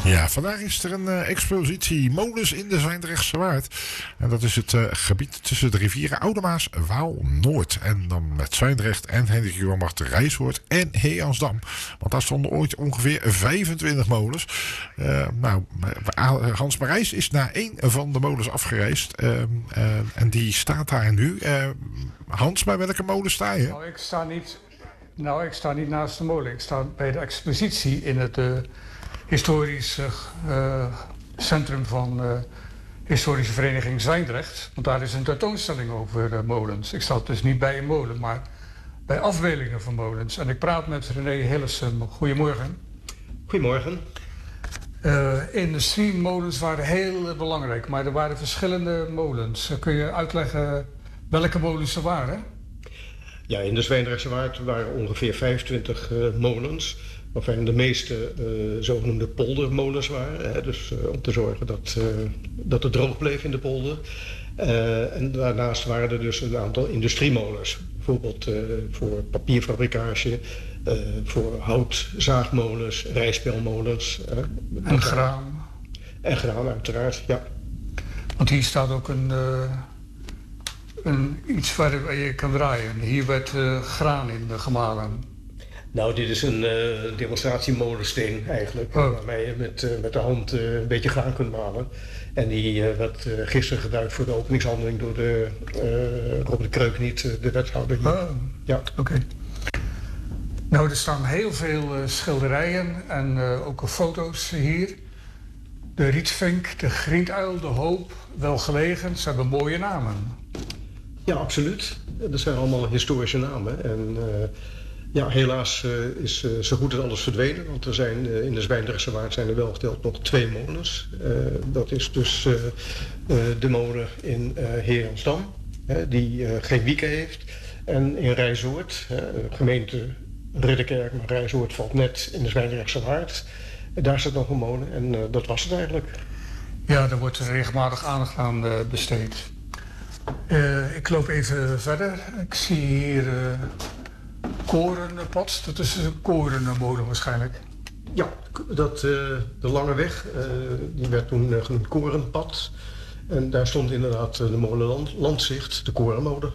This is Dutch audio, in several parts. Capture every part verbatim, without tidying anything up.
Ja, vandaag is er een uh, expositie molens in de Zwijndrechtse Waard. En dat is het uh, gebied tussen de rivieren Oudemaas, Waal, Noord. En dan met Zwijndrecht en Hendrik Johan Bart Rijshoort en Heejansdam. Want daar stonden ooit ongeveer vijfentwintig molens. Uh, nou, Hans Marijs is naar één van de molens afgereisd. Uh, uh, en die staat daar nu. Uh, Hans, bij welke molen sta je? Nou, ik sta niet, nou, ik sta niet naast de molen. Ik sta bij de expositie in het uh, historisch uh, centrum van uh, Historische Vereniging Zwijndrecht. Want daar is een tentoonstelling over uh, molens. Ik sta dus niet bij een molen, maar bij afbeeldingen van molens. En ik praat met René Hillessen. Goedemorgen. Goedemorgen. Uh, industriemolens waren heel belangrijk, maar er waren verschillende molens. Kun je uitleggen welke molens er waren? Ja, in de Zwijndrechtse Waard waren ongeveer vijfentwintig uh, molens, waarvan de meeste uh, zogenoemde poldermolens waren. Hè, dus uh, om te zorgen dat, uh, dat het droog bleef in de polder. Uh, en daarnaast waren er dus een aantal industriemolens. Bijvoorbeeld uh, voor papierfabricage, uh, voor houtzaagmolens, rijstpelmolens. Uh, en graan. En graan uiteraard, ja. Want hier staat ook een... Uh... Een, iets waar je kan draaien. Hier werd uh, graan in uh, gemalen. Nou, dit is een uh, demonstratiemolensteen eigenlijk. Oh. Waarmee je met, uh, met de hand uh, een beetje graan kunt malen. En die uh, werd uh, gisteren gebruikt voor de openingshandeling door de, uh, Robert Kreukniet, uh, de wethouder hier. Oh. Ja, oké. Okay. Nou, er staan heel veel uh, schilderijen en uh, ook foto's hier. De Rietvink, de Grienuil, de Hoop, Welgelegen. Ze hebben mooie namen. Ja, absoluut. Dat zijn allemaal historische namen. En uh, ja, helaas uh, is uh, zo goed als alles verdwenen. Want er zijn uh, in de Zwijndrechtse Waard zijn er wel geteld nog twee molens. Uh, dat is dus uh, uh, de molen in uh, Heejansdam, uh, die uh, geen wieken heeft. En in Rijshoort, uh, gemeente Ridderkerk, maar Rijshoort valt net in de Zwijndrechtse Waard. Uh, daar staat nog een molen en uh, dat was het eigenlijk. Ja, daar wordt regelmatig aandacht aan uh, besteed. Uh, ik loop even verder. Ik zie hier uh, korenpad. Dat is een korenmolen waarschijnlijk. Ja, dat, uh, de lange weg, uh, die werd toen uh, een korenpad. En daar stond inderdaad uh, de molen land, Landzicht, de korenmolen.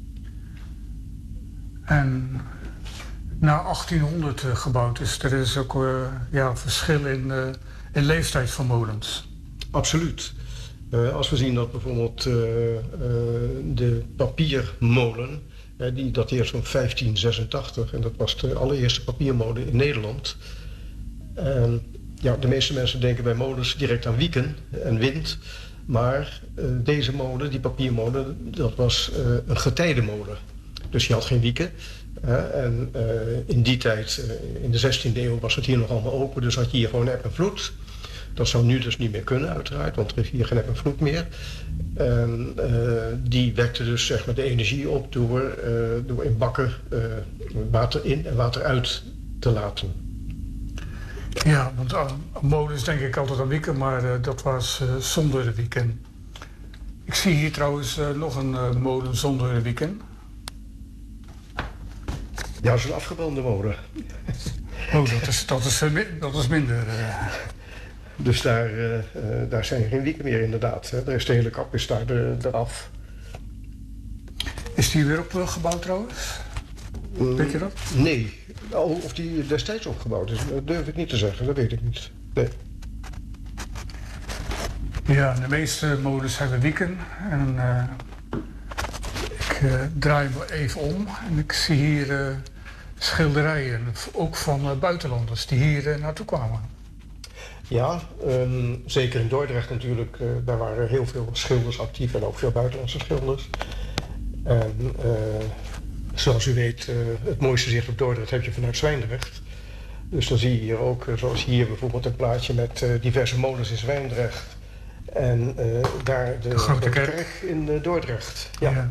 En na achttienhonderd uh, gebouwd, dus er is ook uh, ja, verschil in, uh, in leeftijd van molens. Absoluut. Uh, als we zien dat bijvoorbeeld uh, uh, de papiermolen, uh, die dateert van vijftien zesentachtig en dat was de allereerste papiermolen in Nederland. Uh, ja, de meeste mensen denken bij molens direct aan wieken en wind, maar uh, deze molen, die papiermolen, dat was uh, een getijdenmolen. Dus je had geen wieken. Uh, en uh, in die tijd, uh, in de zestiende eeuw, was het hier nog allemaal open, dus had je hier gewoon eb en vloed. Dat zou nu dus niet meer kunnen, uiteraard, want er is hier geen eb en vloed meer. En uh, die wekte dus zeg maar, de energie op door, uh, door in bakken uh, water in en water uit te laten. Ja, want uh, molens denk ik altijd aan wieken, maar uh, dat was uh, zonder de wieken. Ik zie hier trouwens uh, nog een uh, molen zonder de wieken. Ja, dat is een afgebrande molen. Oh, dat is, dat is, dat is minder... Uh... Dus daar, uh, uh, daar zijn geen wieken meer inderdaad. Hè. De rest de hele kap is daar de, eraf. Is die weer opgebouwd trouwens? Mm, weet je dat? Nee. Oh, of die destijds opgebouwd is, dat durf ik niet te zeggen. Dat weet ik niet. Nee. Ja, de meeste molens hebben wieken. En uh, ik uh, draai me even om en ik zie hier uh, schilderijen. Ook van uh, buitenlanders die hier uh, naartoe kwamen. Ja, um, zeker in Dordrecht natuurlijk, uh, daar waren heel veel schilders actief en ook veel buitenlandse schilders. En uh, zoals u weet, uh, het mooiste zicht op Dordrecht heb je vanuit Zwijndrecht. Dus dan zie je hier ook, uh, zoals hier bijvoorbeeld een plaatje met uh, diverse molens in Zwijndrecht. En uh, daar de, de grote kerk. kerk in uh, Dordrecht. Ja. Ja.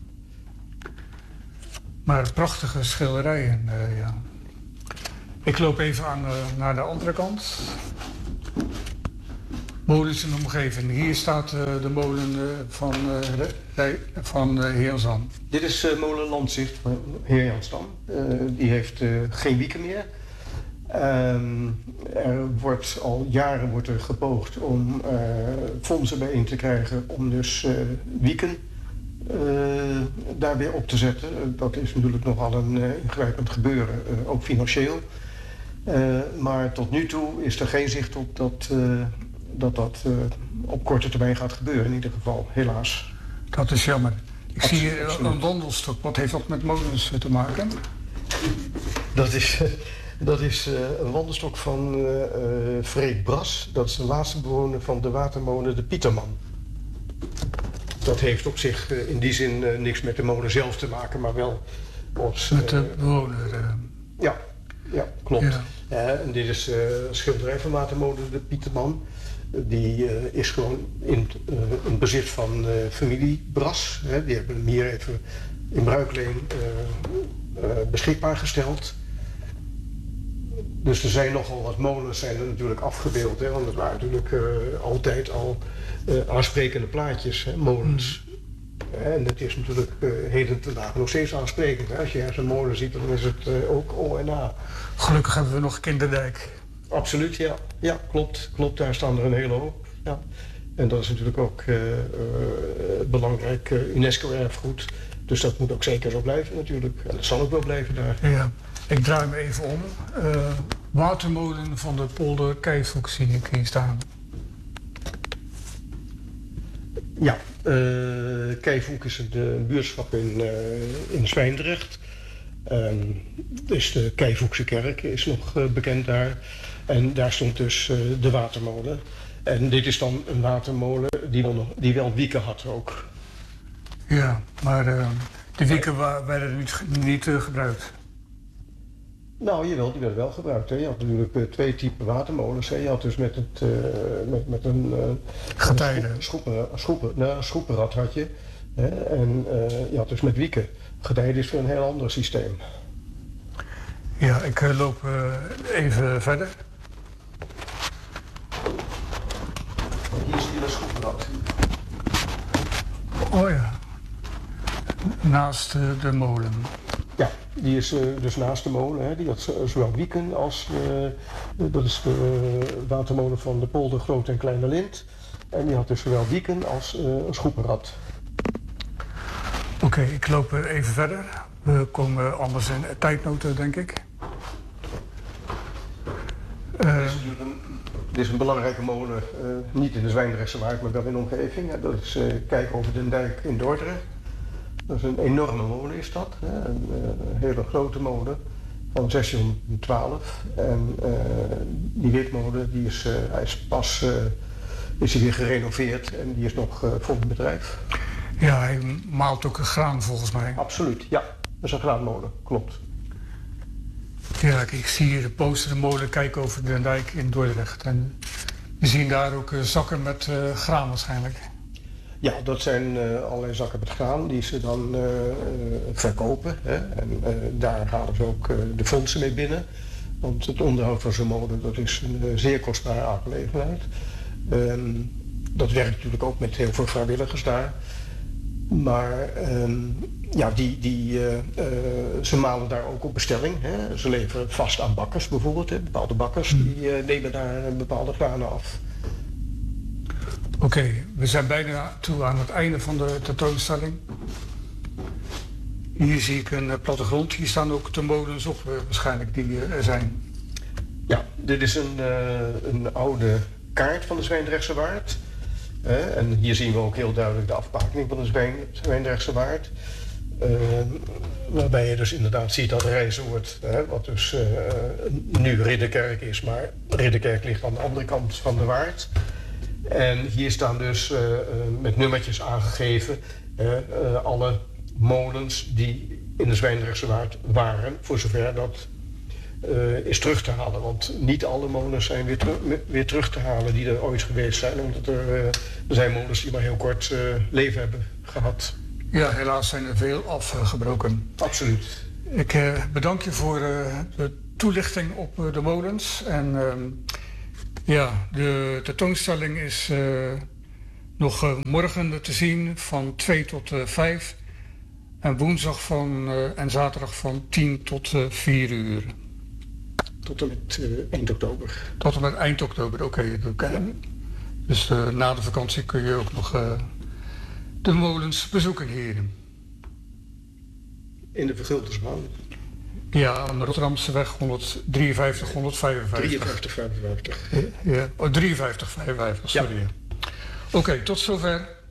Maar prachtige schilderijen, uh, ja. Ik loop even aan, uh, naar de andere kant. Molens in de omgeving. Hier staat uh, de molen uh, van, uh, Rij, van uh, Heejansdam. Dit is uh, molen Landzicht van Heejansdam. Uh, die heeft uh, geen wieken meer. Um, er wordt al jaren wordt er gepoogd om uh, fondsen bijeen te krijgen om dus uh, wieken uh, daar weer op te zetten. Dat is natuurlijk nogal een uh, ingrijpend gebeuren, uh, ook financieel. Uh, maar tot nu toe is er geen zicht op dat uh, dat, dat uh, op korte termijn gaat gebeuren, in ieder geval, helaas. Dat is jammer. Ik Absoluut, zie hier absoluut. een wandelstok. Wat heeft dat met molens te maken? Dat is, dat is uh, een wandelstok van uh, uh, Freek Bras. Dat is de laatste bewoner van de watermolen de Pieterman. Dat heeft op zich uh, in die zin uh, niks met de molen zelf te maken, maar wel als... Met de uh, bewoner. Uh, ja, ja, klopt. Ja. Uh, en dit is uh, een schilderij van watermolen de Pieterman. Die uh, is gewoon in, uh, in bezit van uh, familie Bras. Hè. Die hebben hem hier even in bruikleen uh, uh, beschikbaar gesteld. Dus er zijn nogal wat molens zijn er natuurlijk afgebeeld. Hè, want het waren natuurlijk uh, altijd al uh, aansprekende plaatjes, hè, molens. Mm. En het is natuurlijk uh, heden ten dagen nog steeds aansprekend. Hè. Als je ergens een molen ziet, dan is het uh, ook O en A. Gelukkig hebben we nog Kinderdijk. Absoluut, ja. Ja, klopt. Klopt, daar staan er een hele hoop. Ja. En dat is natuurlijk ook uh, uh, belangrijk uh, UNESCO-erfgoed. Dus dat moet ook zeker zo blijven natuurlijk. En dat zal ook wel blijven daar. Ja. Ik draai me even om. Uh, watermolen van de polder Keivoek zie ik hier staan. Ja, uh, Keivoek is een uh, buurtschap in, uh, in Zwijndrecht. Um, dus de Keivoekse kerk is nog uh, bekend daar. En daar stond dus uh, de watermolen. En dit is dan een watermolen die wel, die wel wieken had ook. Ja, maar uh, de wieken wa- werden niet, niet uh, gebruikt. Nou, jawel, die werden wel gebruikt. Hè. Je had natuurlijk uh, twee typen watermolens. Hè. Je had dus met, het, uh, met, met een... Uh, Getijden. Een schroepen, schroepen, nou, een schroepenrad had je. Hè. En uh, je had dus met wieken. Getijden is weer een heel ander systeem. Ja, ik uh, loop uh, even verder. Hier is hier een schroepenrad. Oh ja. Naast uh, de molen. Ja, die is uh, dus naast de molen. Hè. Die had zowel wieken als... Uh, dat is de uh, watermolen van de polder Groot en Kleine Lint. En die had dus zowel wieken als uh, een schroepenrad. Oké, okay, ik loop even verder. We komen anders in tijdnoten, denk ik. Uh, dit, is een, dit is een belangrijke molen, uh, niet in de Zwijndrechtse Waard, maar wel in de omgeving. Hè. Dat is uh, Kijk over den Dijk in Dordrecht. Dat is een enorme molen is dat. Hè. Een, uh, een hele grote molen van zestienhonderdtwaalf. En uh, die witmolen die is, uh, hij is pas uh, is hij weer gerenoveerd en die is nog uh, vol in bedrijf. Ja, hij maalt ook een graan volgens mij. Absoluut, ja. Dat is een graanmolen, klopt. Ja, ik zie hier de poster de molen Kijk over den Dijk in Dordrecht. En we zien daar ook uh, zakken met uh, graan waarschijnlijk. Ja, dat zijn uh, allerlei zakken met graan die ze dan uh, uh, verkopen. Hè? En uh, daar halen ze ook uh, de fondsen mee binnen. Want het onderhoud van zo'n molen, dat is een uh, zeer kostbare aangelegenheid. Um, dat werkt natuurlijk ook met heel veel vrijwilligers daar. Maar um, ja, die, die, uh, uh, ze malen daar ook op bestelling. Hè? Ze leveren vast aan bakkers bijvoorbeeld. Hè? Bepaalde bakkers die uh, nemen daar uh, bepaalde granen af. Oké, okay, we zijn bijna toe aan het einde van de tentoonstelling. Hier zie ik een uh, plattegrond. Hier staan ook de molens op uh, waarschijnlijk die uh, er zijn. Ja, dit is een, uh, een oude kaart van de Zwijndrechtse Waard. Uh, en hier zien we ook heel duidelijk de afbakening van de Zwijn, Zwijndrechtse Waard. Uh, waarbij je dus inderdaad ziet dat Rijsoord, uh, wat dus uh, nu Ridderkerk is, maar Ridderkerk ligt aan de andere kant van de Waard. En hier staan dus uh, uh, met nummertjes aangegeven uh, uh, alle molens die in de Zwijndrechtse Waard waren, voor zover dat uh, is terug te halen. Want niet alle molens zijn weer, teru- weer terug te halen die er ooit geweest zijn, omdat er, uh, er zijn molens die maar heel kort uh, leven hebben gehad. Ja, helaas zijn er veel afgebroken. Absoluut. Ik uh, bedank je voor uh, de toelichting op uh, de molens. En uh, ja, de tentoonstelling is uh, nog uh, morgen te zien van twee tot uh, vijf. En woensdag van, uh, en zaterdag van tien tot uh, vier uur. tot en met uh, eind oktober. Tot en met eind oktober, oké. Okay, okay. Ja. Dus uh, na de vakantie kun je ook nog uh, de molens bezoeken, heren. In de Verguldersbaan? Ja, aan de Rotterdamseweg honderddrieënvijftig, honderdvijfenvijftig. drieënvijftig, vijfenvijftig. Ja, oh, drieënvijftig, vijfenvijftig, sorry. Ja. Oké, okay, tot zover.